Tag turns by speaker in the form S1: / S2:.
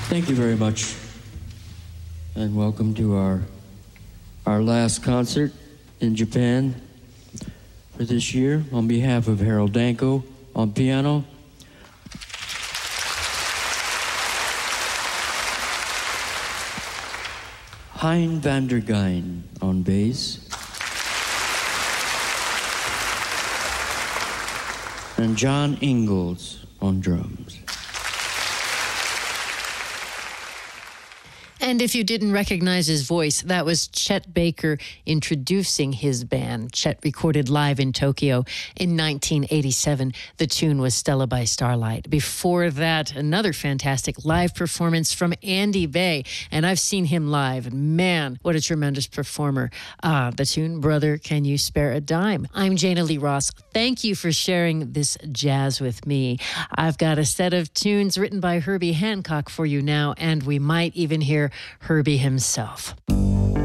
S1: Thank you very much, and welcome to our last concert in Japan for this year. On behalf of Harold Danko on piano, Hein van der Geyn on bass, and John Ingalls on drums.
S2: And if you didn't recognize his voice, that was Chet Baker introducing his band. Chet recorded live in Tokyo in 1987. The tune was Stella by Starlight. Before that, another fantastic live performance from Andy Bay. And I've seen him live. And man, what a tremendous performer. The tune, Brother, Can You Spare a Dime? I'm Jana Lee Ross. Thank you for sharing this jazz with me. I've got a set of tunes written by Herbie Hancock for you now, and we might even hear Herbie himself.